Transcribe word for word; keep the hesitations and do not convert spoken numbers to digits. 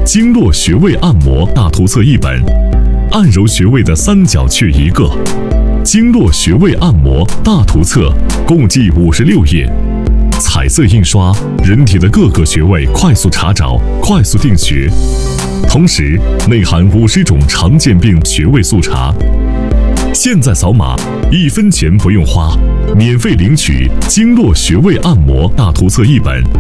经络穴位按摩大图册一本，按揉穴位的三角穴一个。经络穴位按摩大图册共计五十六页，彩色印刷，人体的各个穴位快速查找，快速定穴。同时内含五十种常见病穴位速查。现在扫码，一分钱不用花，免费领取经络穴位按摩大图册一本。